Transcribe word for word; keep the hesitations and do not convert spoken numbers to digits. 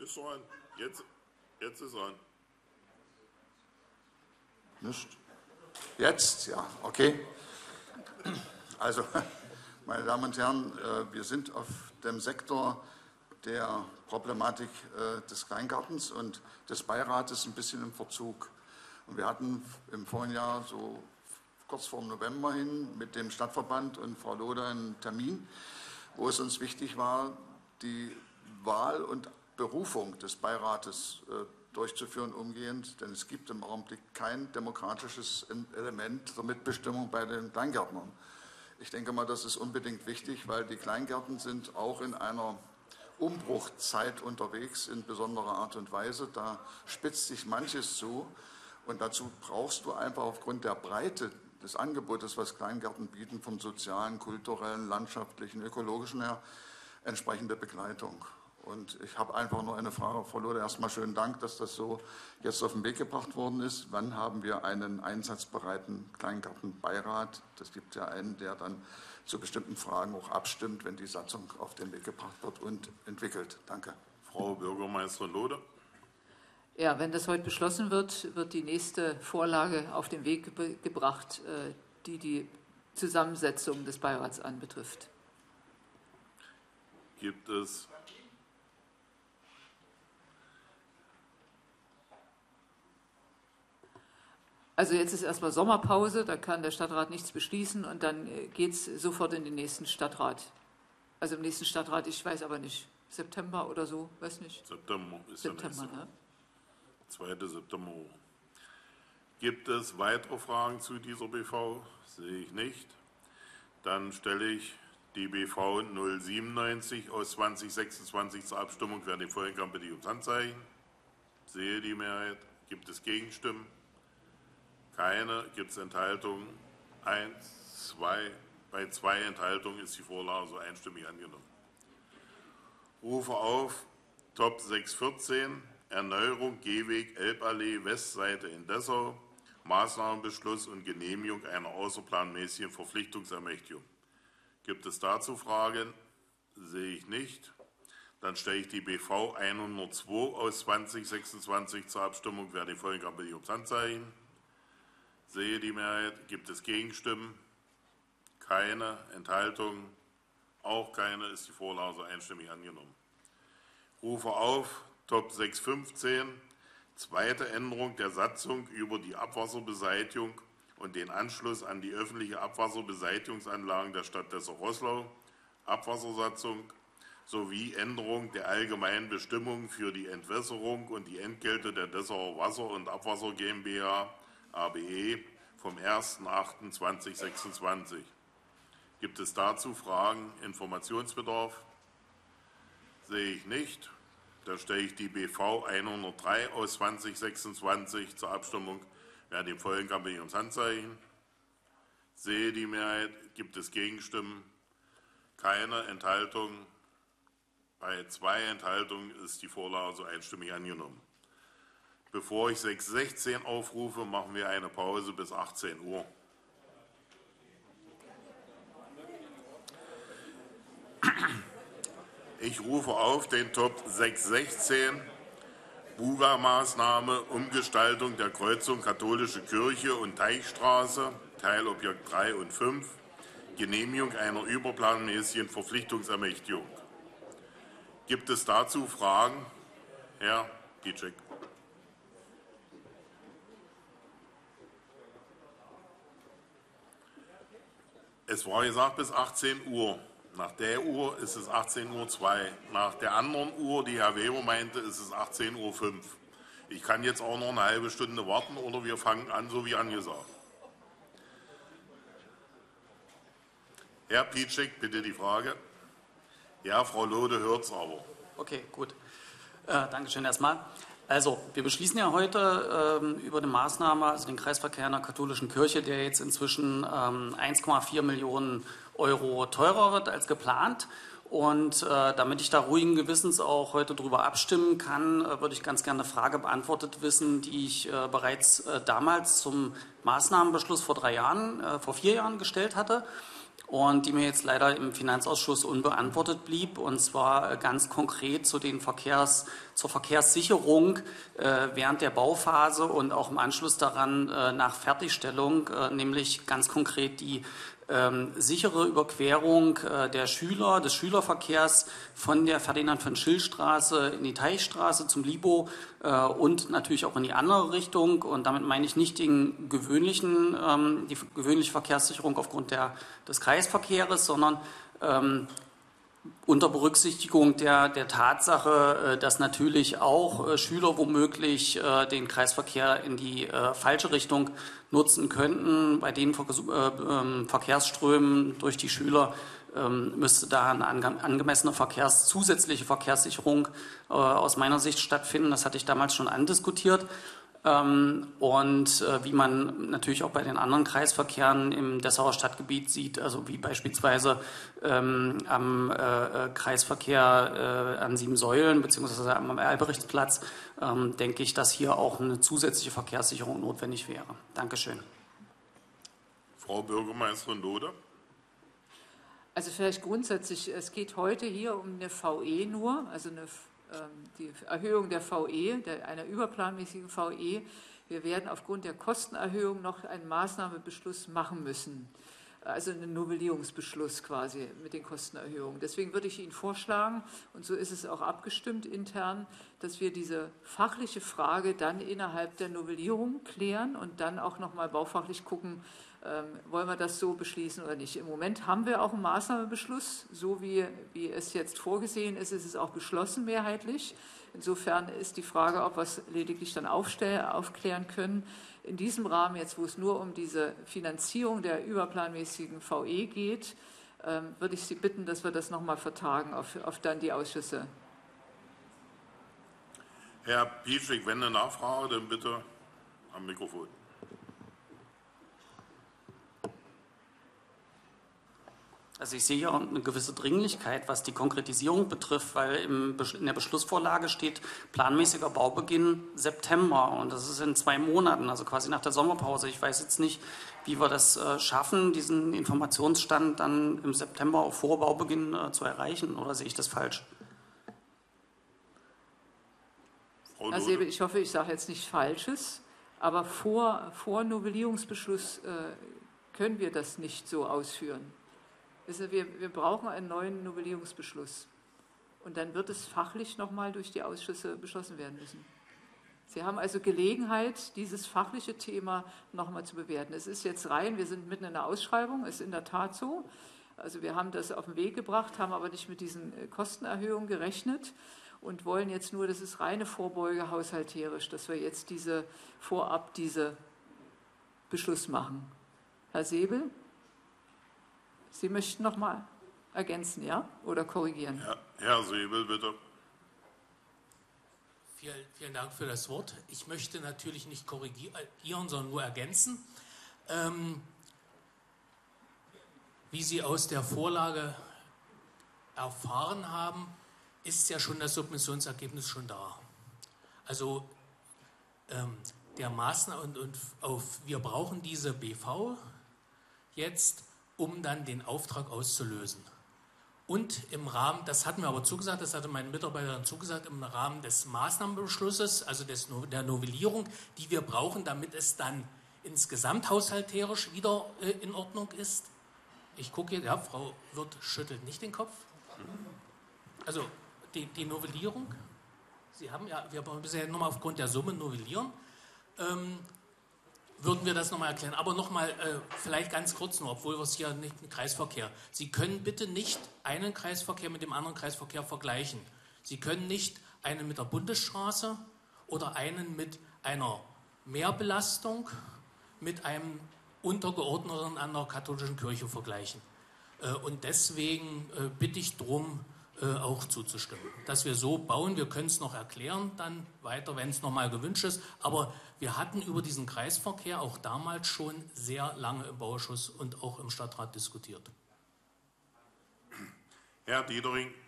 Ist so an. Jetzt, jetzt ist an. Nicht? Jetzt, ja, okay. Also, meine Damen und Herren, wir sind auf dem Sektor der Problematik des Kleingartens und des Beirates ein bisschen im Verzug. Und wir hatten im vorigen Jahr so kurz vor November hin mit dem Stadtverband und Frau Loder einen Termin, wo es uns wichtig war, die Wahl und Berufung des Beirates äh, durchzuführen umgehend, denn es gibt im Augenblick kein demokratisches Element der Mitbestimmung bei den Kleingärtnern. Ich denke mal, das ist unbedingt wichtig, weil die Kleingärten sind auch in einer Umbruchzeit unterwegs in besonderer Art und Weise. Da spitzt sich manches zu und dazu brauchst du einfach aufgrund der Breite des Angebotes, was Kleingärten bieten, vom sozialen, kulturellen, landschaftlichen, ökologischen her, entsprechende Begleitung. Und ich habe einfach nur eine Frage, Frau Loder, erstmal schönen Dank, dass das so jetzt auf den Weg gebracht worden ist. Wann haben wir einen einsatzbereiten Kleingartenbeirat? Das gibt ja einen, der dann zu bestimmten Fragen auch abstimmt, wenn die Satzung auf den Weg gebracht wird und entwickelt. Danke. Frau Bürgermeisterin Loder. Ja, wenn das heute beschlossen wird, wird die nächste Vorlage auf den Weg ge gebracht, die die Zusammensetzung des Beirats anbetrifft. Gibt es Also jetzt ist erstmal Sommerpause, da kann der Stadtrat nichts beschließen und dann geht es sofort in den nächsten Stadtrat. Also im nächsten Stadtrat, ich weiß aber nicht, September oder so, weiß nicht. September ist September, der nächste. ne? zweiter September. Gibt es weitere Fragen zu dieser B V? Sehe ich nicht. Dann stelle ich die B V null siebenundneunzig aus zweitausendsechsundzwanzig zur Abstimmung. Wer den vorhin kann, bitte ums Handzeichen. Sehe die Mehrheit. Gibt es Gegenstimmen? Keine. Gibt es Enthaltungen? Eins, zwei. Bei zwei Enthaltungen ist die Vorlage so einstimmig angenommen. Rufe auf Top sechshundertvierzehn, Erneuerung Gehweg Elballee Westseite in Dessau, Maßnahmenbeschluss und Genehmigung einer außerplanmäßigen Verpflichtungsermächtigung. Gibt es dazu Fragen? Sehe ich nicht. Dann stelle ich die B V hundertzwei aus zweitausendsechsundzwanzig zur Abstimmung. Wer den folgen kann, bitte ums Handzeichen. Sehe die Mehrheit. Gibt es Gegenstimmen? Keine. Enthaltungen? Auch keine. Ist die Vorlage so einstimmig angenommen. Rufe auf Top sechshundertfünfzehn, zweite Änderung der Satzung über die Abwasserbeseitigung und den Anschluss an die öffentliche Abwasserbeseitigungsanlagen der Stadt Dessau-Roßlau, Abwassersatzung sowie Änderung der allgemeinen Bestimmungen für die Entwässerung und die Entgelte der Dessauer Wasser- und Abwasser GmbH A B E vom ersten achten zweitausendsechsundzwanzig. Gibt es dazu Fragen, Informationsbedarf? Sehe ich nicht. Da stelle ich die B V hundertdrei aus zweitausendsechsundzwanzig zur Abstimmung. Wer dem folgen kann, bitte ums Handzeichen. Sehe die Mehrheit. Gibt es Gegenstimmen? Keine. Enthaltungen? Bei zwei Enthaltungen ist die Vorlage so einstimmig angenommen. Bevor ich sechs sechzehn aufrufe, machen wir eine Pause bis achtzehn Uhr. Ich rufe auf den Top sechs sechzehn, Buga-Maßnahme, Umgestaltung der Kreuzung Katholische Kirche und Teichstraße, Teilobjekt drei und fünf, Genehmigung einer überplanmäßigen Verpflichtungsermächtigung. Gibt es dazu Fragen? Herr Pieczek. Es war gesagt bis achtzehn Uhr. Nach der Uhr ist es achtzehn Uhr zwei. Nach der anderen Uhr, die Herr Weber meinte, ist es achtzehn Uhr fünf. Ich kann jetzt auch noch eine halbe Stunde warten oder wir fangen an, so wie angesagt. Herr Pieczek, bitte die Frage. Ja, Frau Lode hört es aber. Okay, gut. Äh, Dankeschön erstmal. Also, wir beschließen ja heute ähm, über eine Maßnahme, also den Kreisverkehr in der katholischen Kirche, der jetzt inzwischen ähm, eins Komma vier Millionen Euro teurer wird als geplant. Und äh, damit ich da ruhigen Gewissens auch heute darüber abstimmen kann, äh, würde ich ganz gerne eine Frage beantwortet wissen, die ich äh, bereits äh, damals zum Maßnahmenbeschluss vor drei Jahren, äh, vor vier Jahren gestellt hatte. und die mir jetzt leider im Finanzausschuss unbeantwortet blieb, und zwar ganz konkret zu den Verkehrs, zur Verkehrssicherung äh, während der Bauphase und auch im Anschluss daran äh, nach Fertigstellung, äh, nämlich ganz konkret die ähm, sichere Überquerung äh, der Schüler, des Schülerverkehrs von der Ferdinand-von-Schill-Straße in die Teichstraße zum Libo äh, und natürlich auch in die andere Richtung. Und damit meine ich nicht den gewöhnlichen, ähm, die gewöhnliche Verkehrssicherung aufgrund der, des Kreisverkehrs, sondern ähm, unter Berücksichtigung der, der Tatsache, dass natürlich auch Schüler womöglich den Kreisverkehr in die falsche Richtung nutzen könnten. Bei den Verkehrsströmen durch die Schüler müsste da eine angemessene Verkehrs-, zusätzliche Verkehrssicherung aus meiner Sicht stattfinden. Das hatte ich damals schon andiskutiert. Und wie man natürlich auch bei den anderen Kreisverkehren im Dessauer Stadtgebiet sieht, also wie beispielsweise ähm, am äh, Kreisverkehr äh, an Sieben Säulen beziehungsweise am Alberichtsplatz, ähm, denke ich, dass hier auch eine zusätzliche Verkehrssicherung notwendig wäre. Dankeschön. Frau Bürgermeisterin Loder. Also vielleicht grundsätzlich, es geht heute hier um eine V E nur, also eine die Erhöhung der V E, der, einer überplanmäßigen V E. Wir werden aufgrund der Kostenerhöhung noch einen Maßnahmenbeschluss machen müssen, also einen Novellierungsbeschluss quasi mit den Kostenerhöhungen. Deswegen würde ich Ihnen vorschlagen, und so ist es auch abgestimmt intern, dass wir diese fachliche Frage dann innerhalb der Novellierung klären und dann auch nochmal baufachlich gucken, Ähm, wollen wir das so beschließen oder nicht. Im Moment haben wir auch einen Maßnahmenbeschluss, so wie, wie es jetzt vorgesehen ist, ist es auch beschlossen mehrheitlich. Insofern ist die Frage, ob wir es lediglich dann aufstellen, aufklären können. In diesem Rahmen, jetzt wo es nur um diese Finanzierung der überplanmäßigen V E geht, ähm, würde ich Sie bitten, dass wir das nochmal vertagen auf, auf dann die Ausschüsse. Herr Pieschig, wenn eine Nachfrage, dann bitte am Mikrofon. Also ich sehe ja eine gewisse Dringlichkeit, was die Konkretisierung betrifft, weil im, in der Beschlussvorlage steht planmäßiger Baubeginn September und das ist in zwei Monaten, also quasi nach der Sommerpause. Ich weiß jetzt nicht, wie wir das äh, schaffen, diesen Informationsstand dann im September auch vor Baubeginn äh, zu erreichen, oder sehe ich das falsch? Herr Säbel, ich hoffe, ich sage jetzt nichts Falsches, aber vor, vor Novellierungsbeschluss äh, können wir das nicht so ausführen. Also wir, wir brauchen einen neuen Novellierungsbeschluss. Und dann wird es fachlich nochmal durch die Ausschüsse beschlossen werden müssen. Sie haben also Gelegenheit, dieses fachliche Thema nochmal zu bewerten. Es ist jetzt rein, wir sind mitten in der Ausschreibung, ist in der Tat so. Also wir haben das auf den Weg gebracht, haben aber nicht mit diesen Kostenerhöhungen gerechnet und wollen jetzt nur, das ist reine Vorbeuge haushalterisch, dass wir jetzt diese vorab diese Beschluss machen. Herr Säbel? Sie möchten noch mal ergänzen, ja? Oder korrigieren? Ja, Herr Säbel, bitte. Vielen, vielen Dank für das Wort. Ich möchte natürlich nicht korrigieren, sondern nur ergänzen. Ähm, wie Sie aus der Vorlage erfahren haben, ist ja schon das Submissionsergebnis schon da. Also ähm, der Maßnahme und, und auf, wir brauchen diese B V jetzt, um dann den Auftrag auszulösen. Und im Rahmen, das hatten wir aber zugesagt, das hatte meine Mitarbeiterin zugesagt, im Rahmen des Maßnahmenbeschlusses, also des, der Novellierung, die wir brauchen, damit es dann insgesamt haushalterisch wieder äh, in Ordnung ist. Ich gucke hier, ja, Frau Wirth schüttelt nicht den Kopf. Also die, die Novellierung, Sie haben ja, wir wollen bisher nochmal aufgrund der Summe novellieren, ähm, würden wir das nochmal erklären. Aber nochmal, äh, vielleicht ganz kurz nur, obwohl wir es hier nicht im Kreisverkehr. Sie können bitte nicht einen Kreisverkehr mit dem anderen Kreisverkehr vergleichen. Sie können nicht einen mit der Bundesstraße oder einen mit einer Mehrbelastung mit einem Untergeordneten an der katholischen Kirche vergleichen. Äh, und deswegen äh, bitte ich darum, äh, auch zuzustimmen. Dass wir so bauen, wir können es noch erklären dann weiter, wenn es nochmal gewünscht ist, aber wir hatten über diesen Kreisverkehr auch damals schon sehr lange im Bauausschuss und auch im Stadtrat diskutiert. Herr Dietering.